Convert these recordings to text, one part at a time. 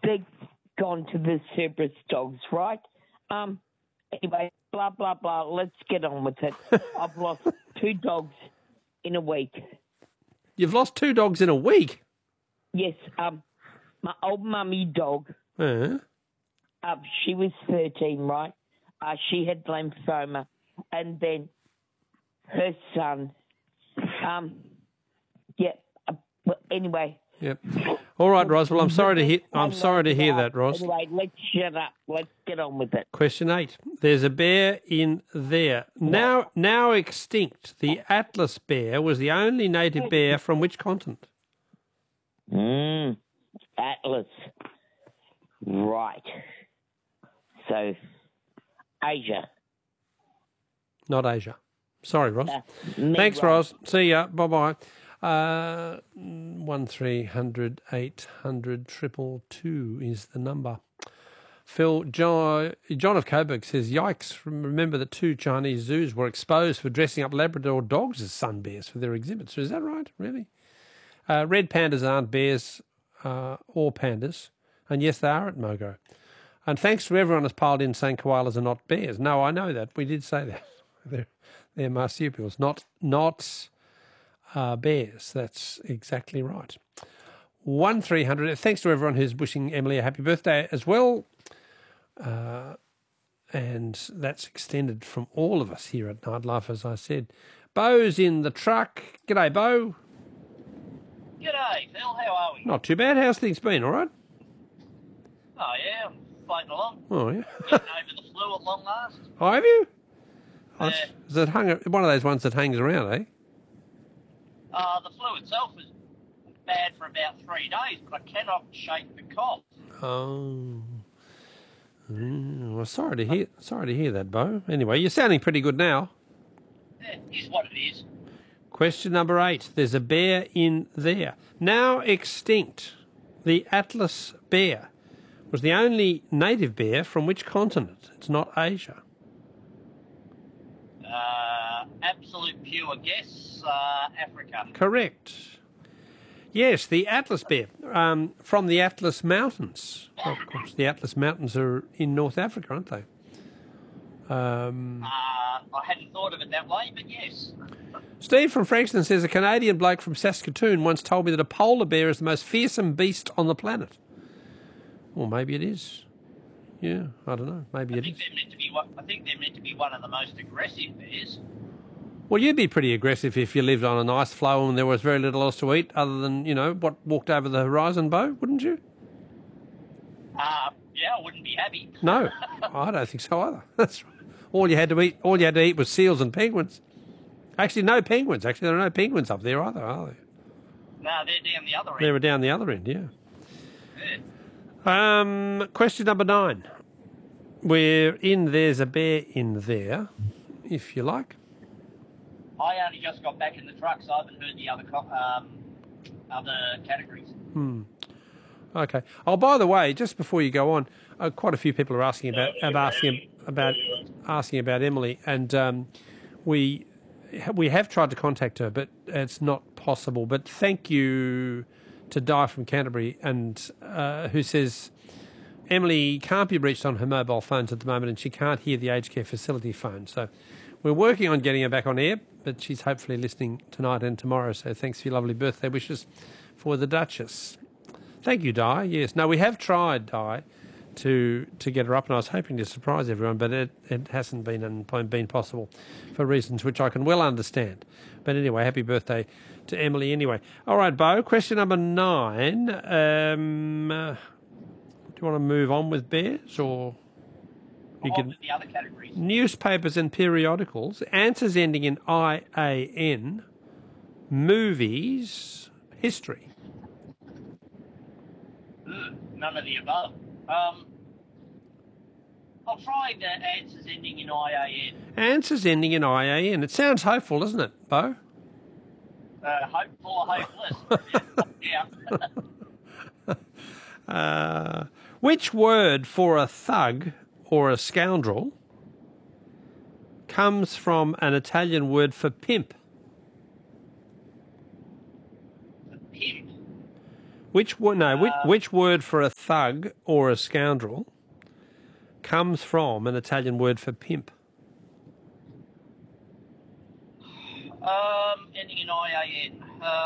they're gone to the Cerberus dogs, right? Anyway, blah, blah, blah. Let's get on with it. I've lost 2 dogs in a week. You've lost 2 dogs in a week? Yes. My old mummy dog, she was 13, right? She had lymphoma. And then her son, well, anyway. Yep. All right, Ros. Well, I'm sorry to hear that, Ros. Anyway, let's shut up. Let's get on with it. Question 8. There's a bear in there. Now extinct. The Atlas bear was the only native bear from which continent? Atlas. Right. So, Asia. Not Asia. Sorry, Ros. Thanks, Ros. See ya. Bye-bye. 1300 800 222 is the number. Phil John of Coburg says, "Yikes! Remember that 2 Chinese zoos were exposed for dressing up Labrador dogs as sun bears for their exhibits." Is that right? Really? Red pandas aren't bears or pandas, and yes, they are at Mogo. And thanks to everyone who's piled in saying koalas are not bears. No, I know that. We did say that. They're marsupials, not bears. That's exactly right. 1300. Thanks to everyone who's wishing Emily a happy birthday as well. And that's extended from all of us here at Nightlife, as I said. Bo's in the truck. G'day, Bo. G'day, Phil. How are we? Not too bad. How's things been? All right? Oh, yeah. I'm floating along. Oh, yeah. Getting over the flu at long last. Oh, have you? Yeah. Is it one of those ones that hangs around, eh? The flu itself is bad for about 3 days, but I cannot shake the cough. Oh. Well, sorry to hear that, Bo. Anyway, you're sounding pretty good now. It is what it is. Question number 8. There's a bear in there. Now extinct. The Atlas bear was the only native bear from which continent? It's not Asia. Absolute pure guess, Africa. Correct. Yes, the Atlas bear from the Atlas Mountains. Of course, the Atlas Mountains are in North Africa, aren't they? I hadn't thought of it that way, but yes. Steve from Frankston says, a Canadian bloke from Saskatoon once told me that a polar bear is the most fearsome beast on the planet. Well, maybe it is. Yeah, I don't know. Maybe it is. I think they're meant to be one of the most aggressive bears. Well, you'd be pretty aggressive if you lived on an ice floe and there was very little else to eat other than, what walked over the horizon, Bo, wouldn't you? Yeah, I wouldn't be happy. No, I don't think so either. That's right. All you had to eat was seals and penguins. Actually, no penguins. Actually, there are no penguins up there either, are there? No, they're down the other end. They were down the other end, yeah. Yeah. Question number 9. There's a bear in there, if you like. I only just got back in the truck, so I haven't heard the other categories. Okay. Oh, by the way, just before you go on, quite a few people are asking about Emily, and we have tried to contact her, but it's not possible. But thank you to Di from Canterbury, and who says Emily can't be reached on her mobile phones at the moment, and she can't hear the aged care facility phone. So we're working on getting her back on air, but she's hopefully listening tonight and tomorrow. So thanks for your lovely birthday wishes for the Duchess. Thank you, Di. Yes. No, we have tried, Di, to get her up, and I was hoping to surprise everyone, but it hasn't been possible for reasons which I can well understand. But anyway, happy birthday to Emily anyway. All right, Bo, question number 9. Do you want to move on with bears, or you can the other categories? Newspapers and periodicals, answers ending in IAN, movies, history. None of the above. I'll try the answers ending in IAN. Answers ending in IAN. It sounds hopeful, doesn't it, Bo? Hopeful or hopeless? Yeah. Which word for a thug or a scoundrel comes from an Italian word for pimp? Pimp? Which word for a thug or a scoundrel comes from an Italian word for pimp? Ending in IAN.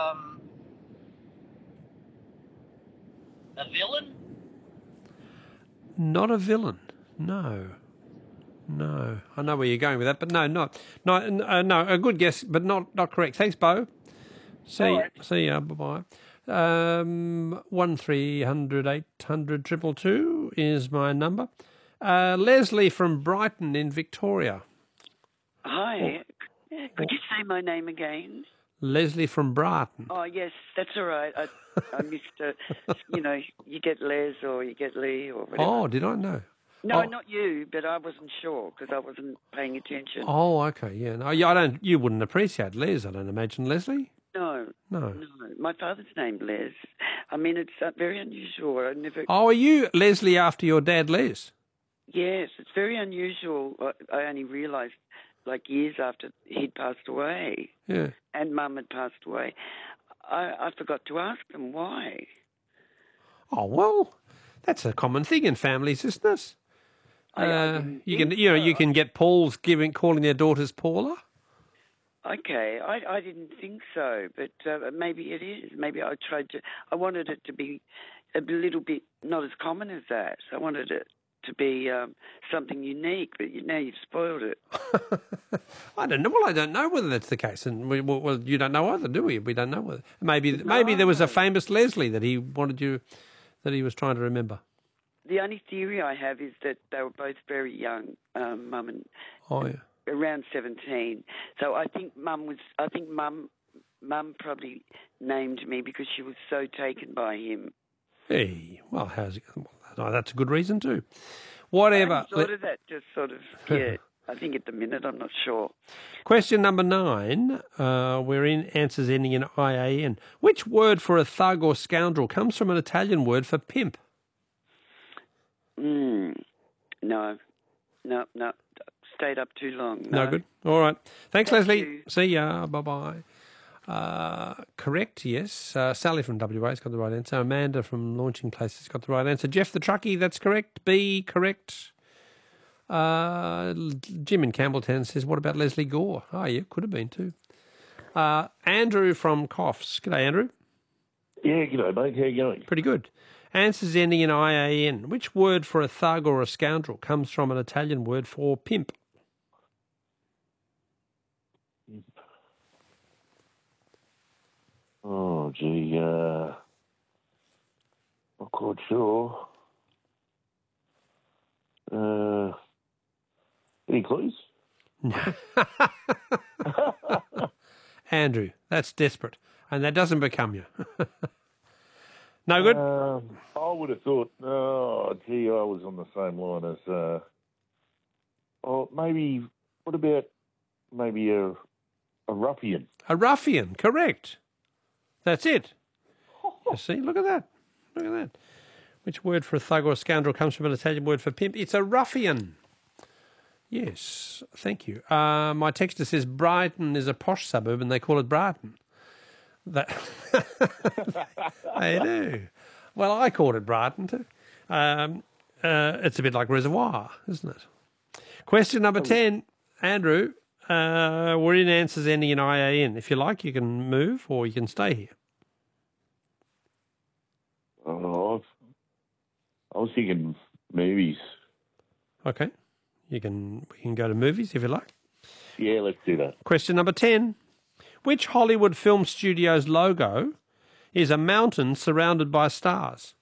A villain? Not a villain. No. I know where you're going with that, but no. A good guess, but not correct. Thanks, Bo. See ya. Bye bye. 1300 800 222 is my number. Leslie from Brighton in Victoria. Hi. Could you say my name again? Leslie from Brighton. Oh, yes, that's all right. I missed, you get Les or you get Lee or whatever. Oh, did I know? No, not you, but I wasn't sure because I wasn't paying attention. Oh, okay, yeah. No, I don't. You wouldn't appreciate Les, I don't imagine, Leslie. No. My father's named Les. I mean, it's very unusual. I never. Oh, are you Leslie after your dad, Les? Yes, it's very unusual. I only realised like years after he'd passed away. Yeah. And Mum had passed away. I forgot to ask them why. Oh well, that's a common thing in families, isn't it? You can get Pauls calling their daughters Paula. Okay, I didn't think so, but maybe it is. Maybe I wanted it to be a little bit not as common as that. I wanted it to be something unique, but now you've spoiled it. I don't know. Well, I don't know whether that's the case, and you don't know either, do we? We don't know whether maybe there was a famous Leslie that he was trying to remember. The only theory I have is that they were both very young, Mum and around 17. So I think Mum probably named me because she was so taken by him. Hey, well, how's it? Well, that's a good reason too. Whatever. Yeah. I think at the minute, I'm not sure. Question number 9. We're in answers ending in IAN. Which word for a thug or scoundrel comes from an Italian word for pimp? No. Stayed up too long. No good. All right. Thanks, Leslie. You. See ya. Bye-bye. Correct, yes. Sally from WA has got the right answer. Amanda from Launching Place has got the right answer. Jeff the Truckie, that's correct. B, correct. Jim in Campbelltown says, what about Leslie Gore? Oh, yeah, could have been too. Andrew from Coffs. G'day, Andrew. Yeah, g'day, mate. How you going? Pretty good. Answers ending in IAN. Which word for a thug or a scoundrel comes from an Italian word for pimp? Oh, gee, not quite sure. Any clues? Andrew, that's desperate. And that doesn't become you. No good? I would have thought, I was on the same line as, maybe, what about maybe a ruffian? A ruffian, correct. That's it. You see, look at that. Look at that. Which word for a thug or a scoundrel comes from an Italian word for pimp? It's a ruffian. Yes, thank you. My texter says Brighton is a posh suburb and they call it Brighton. That they do. Well, I called it Brighton too. It's a bit like Reservoir, isn't it? Question number 10, Andrew. We're in answers ending in IAN. If you like, you can move or you can stay here. I was thinking movies. Okay. We can go to movies if you like. Yeah, let's do that. Question number 10. Which Hollywood film studio's logo is a mountain surrounded by stars?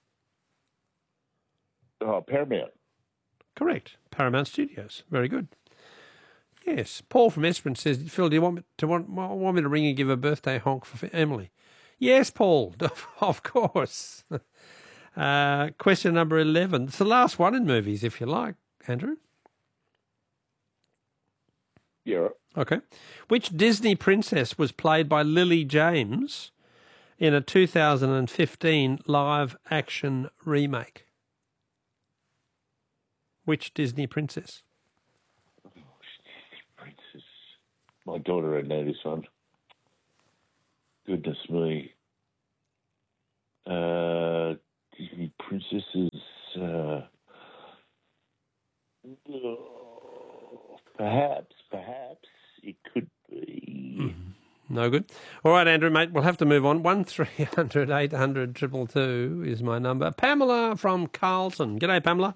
Paramount. Correct. Paramount Studios. Very good. Yes. Paul from Esperance says, Phil, do you want me to ring and give a birthday honk for Emily? Yes, Paul. Of course. Question number 11. It's the last one in movies, if you like, Andrew. Yeah. Okay. Which Disney princess was played by Lily James in a 2015 live-action remake? Which Disney princess? Princess. My daughter would know this one. Goodness me. Disney princesses. Perhaps it could be. No good. All right, Andrew, mate, we'll have to move on. 1300 800 222 is my number. Pamela from Carlton. G'day, Pamela.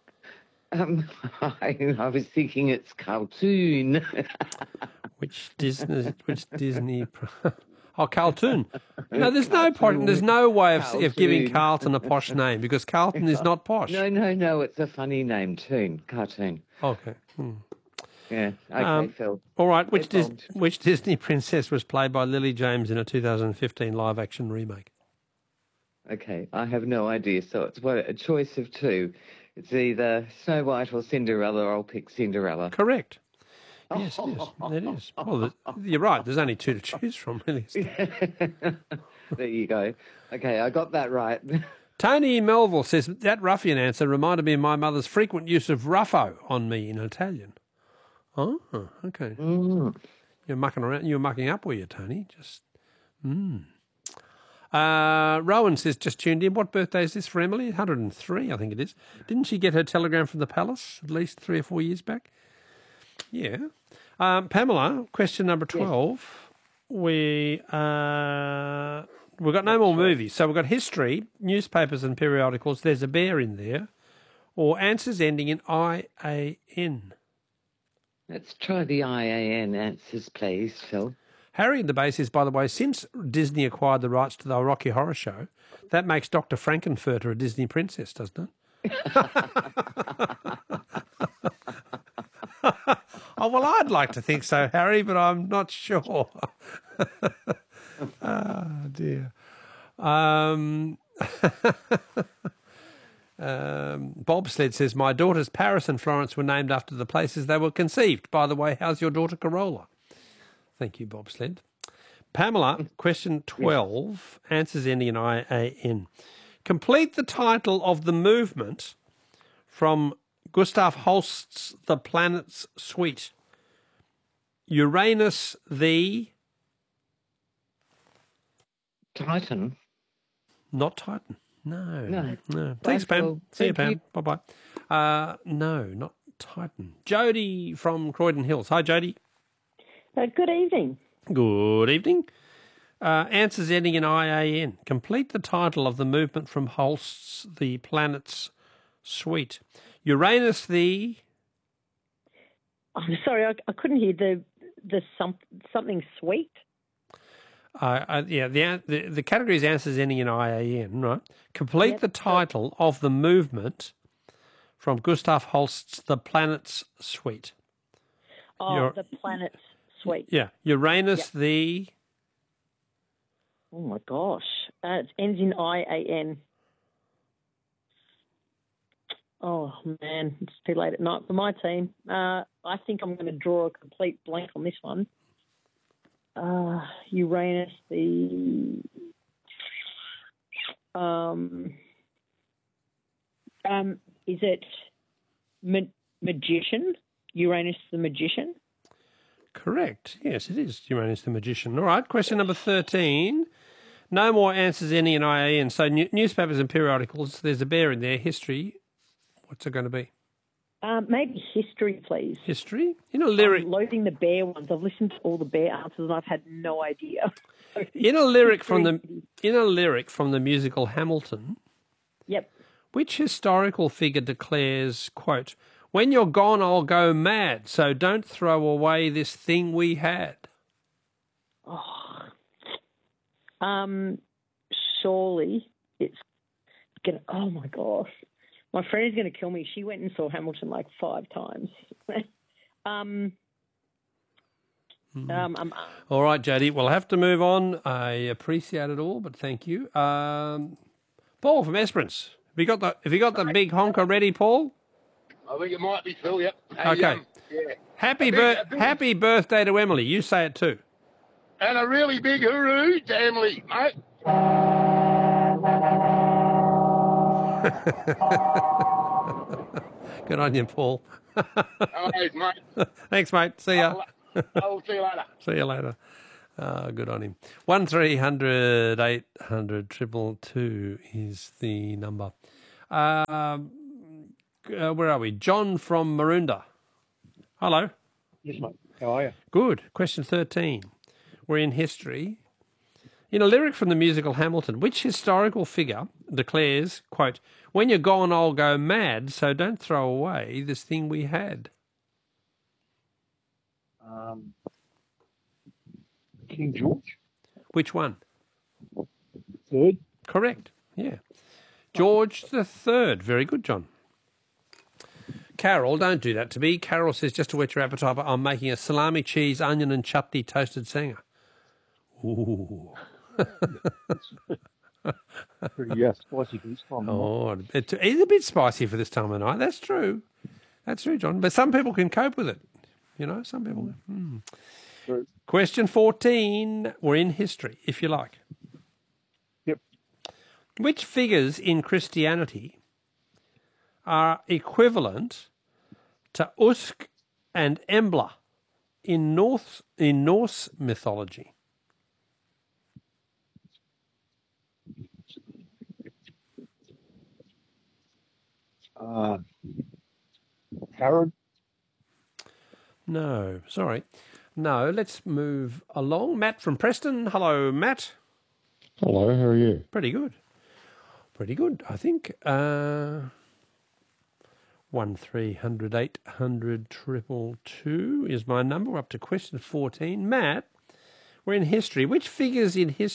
I was thinking it's cartoon. Which Disney? Oh, Carlton. No, there's no point. There's no way of giving Carlton a posh name because Carlton is not posh. No. It's a funny name, cartoon. Okay. Yeah. Okay, Phil. All right. Which Disney princess was played by Lily James in a 2015 live-action remake? Okay, I have no idea. So it's a choice of two. It's either Snow White or Cinderella. I'll pick Cinderella. Correct. Yes, it is. It is. Well, you're right. There's only two to choose from, really. There you go. Okay, I got that right. Tony Melville says, that ruffian answer reminded me of my mother's frequent use of ruffo on me in Italian. Oh, okay. You're mucking around. You're mucking up, were you, Tony? Just, Rowan says, just tuned in. What birthday is this for Emily? 103, I think it is. Didn't she get her telegram from the palace at least 3 or 4 years back? Yeah. Pamela, question number 12. We've got no more movies. So we've got history, newspapers and periodicals. There's a bear in there. Or answers ending in IAN. Let's try the IAN answers, please, Phil. Harry and the Bass is, by the way, since Disney acquired the rights to the Rocky Horror Show, that makes Dr. Frankenfurter a Disney princess, doesn't it? Oh, well, I'd like to think so, Harry, but I'm not sure. Oh, dear. Bobsled says, my daughters Paris and Florence were named after the places they were conceived. By the way, how's your daughter Corolla? Thank you, Bobsled. Pamela, question 12, answers ending in IAN. Complete the title of the movement from Gustav Holst's The Planets Suite. Uranus the... Titan. Not Titan. No. Bye, Thanks, Pam. Phil. See you, Thank Pam. Bye-bye. No, not Titan. Jody from Croydon Hills. Hi, Jody. Good evening. Good evening. Answers ending in IAN. Complete the title of the movement from Holst's The Planets Suite. Uranus the... I'm sorry, I couldn't hear the something sweet. The category is answers ending in IAN, right? Complete the title of the movement from Gustav Holst's The Planets Suite. Oh, The Planets Suite. Yeah. Uranus the... Oh, my gosh. It ends in IAN. Oh, man, it's too late at night for my team. I think I'm going to draw a complete blank on this one. Uranus, the... is it magician? Uranus the magician? Correct. Yes, it is Uranus the magician. All right, question number 13. No more answers ending in IAN. So newspapers and periodicals, there's a bear in there. History, what's it going to be? Maybe history, please. History? In a lyric... I'm loading the bear ones. I've listened to all the bear answers and I've had no idea. In a lyric from the musical Hamilton... Yep. Which historical figure declares, quote, when you're gone, I'll go mad, so don't throw away this thing we had? Surely it's going to... Oh, my gosh. My friend is going to kill me. She went and saw Hamilton like 5 times. All right, Jody, we'll have to move on. I appreciate it all, but thank you. Paul from Esperance. Have you got the big honker ready, Paul? I think it might be Phil, yep. Okay. Happy birthday to Emily. You say it too. And a really big hooroo to Emily, mate. Good on you, Paul. Always, mate. Thanks, mate. See ya. I'll see you later. See you later. Good on him. 1300 800 222 is the number. Where are we? John from Maroondah. Hello. Yes, mate. How are you? Good. Question 13. We're in history. In a lyric from the musical Hamilton, which historical figure declares, quote, "When you're gone, I'll go mad, so don't throw away this thing we had"? King George? Which one? Third? Correct. Yeah. George the Third. Very good, John. Carol, don't do that to me. Carol says, just to whet your appetite, I'm making a salami, cheese, onion and chutney toasted sanger. Ooh. Pretty spicy for this time of night. Oh, it is a bit spicy for this time of night. That's true. That's true, John. But some people can cope with it. You know, some people. True. Question 14. We're in history, if you like. Yep. Which figures in Christianity are equivalent to Usk and Embla in Norse mythology? Harold? No, sorry. No, let's move along. Matt from Preston. Hello, Matt. Hello, how are you? Pretty good. Pretty good, I think. 1300 800 222 is my number. We're up to question 14. Matt, we're in history. Which figures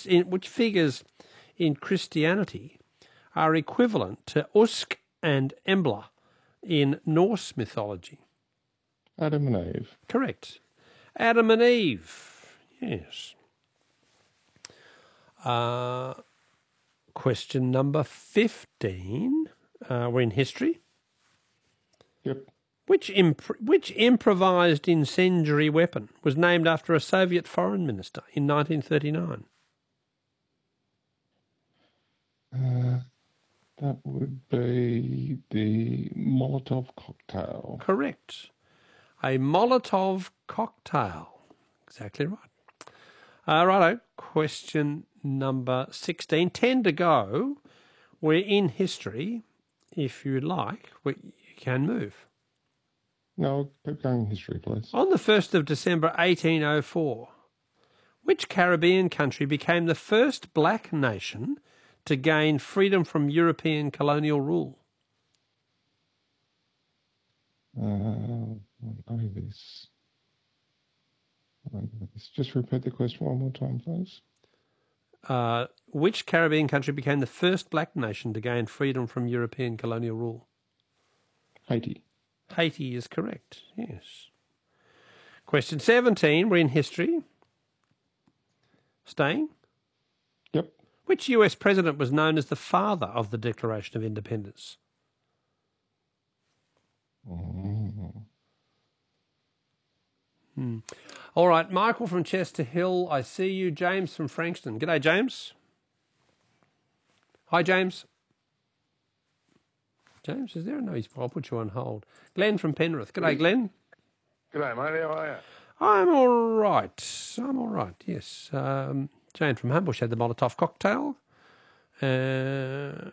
in Christianity are equivalent to Usk and Embla in Norse mythology? Adam and Eve. Correct. Adam and Eve. Yes. Question number 15. We're in history. Yep. Which improvised incendiary weapon was named after a Soviet foreign minister in 1939? That would be the Molotov cocktail. Correct. A Molotov cocktail. Exactly right. Righto. Question number 16. 10 to go. We're in history. If you'd like, you can move. No, keep going history, please. On the 1st of December 1804, which Caribbean country became the first black nation to gain freedom from European colonial rule? I know this. Just repeat the question one more time, please. Which Caribbean country became the first black nation to gain freedom from European colonial rule? Haiti. Haiti is correct, yes. Question 17, we're in history. Staying? Yep. Which US president was known as the father of the Declaration of Independence? All right, Michael from Chester Hill, I see you. James from Frankston. G'day, James. Hi, James. James, is there? No, I'll put you on hold. Glenn from Penrith. G'day, Glenn. G'day, mate. How are you? I'm all right. I'm all right, yes. Jane from Humbush had the Molotov cocktail. Where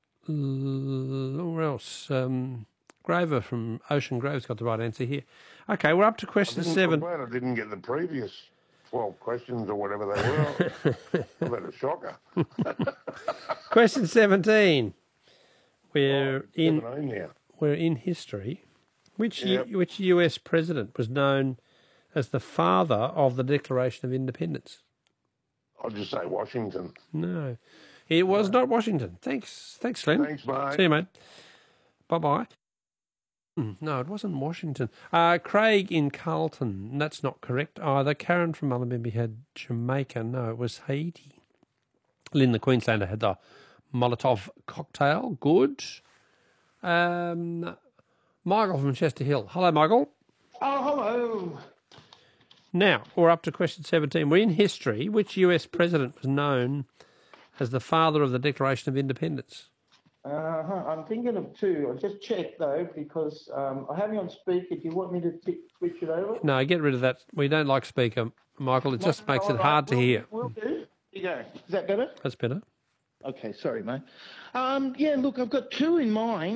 else? Grover from Ocean Grove's got the right answer here. Okay, we're up to question 7. I'm glad I didn't get the previous 12 questions or whatever they were. I've had a shocker. Question 17. We're in history. Which US president was known as the father of the Declaration of Independence? I'll just say Washington. No, it was not Washington. Thanks, Glenn. Thanks, mate. See you, mate. Bye-bye. No, it wasn't Washington. Craig in Carlton. That's not correct either. Karen from Mullumbimby had Jamaica. No, it was Haiti. Lynn, the Queenslander, had the Molotov cocktail. Good. Michael from Chester Hill. Hello, Michael. Oh, hello. Now, we're up to question 17. We're in history. Which US president was known as the father of the Declaration of Independence? I'm thinking of two. I'll just check, though, because I have you on speaker. Do you want me to switch it over? No, get rid of that. We don't like speaker, Michael. It just makes it All right, hard to hear. Will do. Here you go. Is that better? That's better. Okay, sorry, mate. Yeah, look, I've got two in mind.